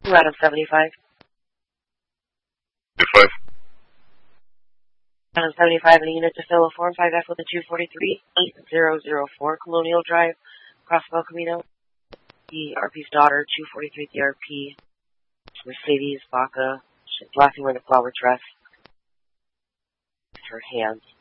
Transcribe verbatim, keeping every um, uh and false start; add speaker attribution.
Speaker 1: Madam seventy-five.
Speaker 2: seventy-five.
Speaker 1: Madam seventy-five in a unit to fill a form five F with a two forty-three eight zero zero four Colonial Drive, Crossville, Camino. The R P's daughter, two forty-three the R P, Mercedes Baca. She's laughing with a flower dress. Her hands.